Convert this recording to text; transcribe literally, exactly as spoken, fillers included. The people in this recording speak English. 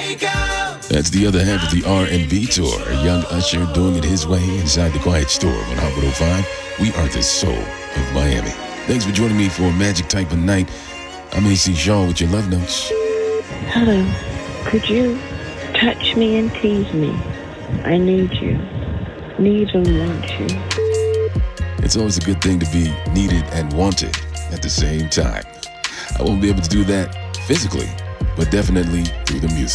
That's the other half of the R and B tour. Young Usher doing it his way inside the Quiet Storm on Hot one oh five. We are the soul of Miami. Thanks for joining me for a magic type of night. I'm A C Shaw with your love notes. Hello. Could you touch me and tease me? I need you. Need and want you. It's always a good thing to be needed and wanted at the same time. I won't be able to do that physically, but definitely through the music.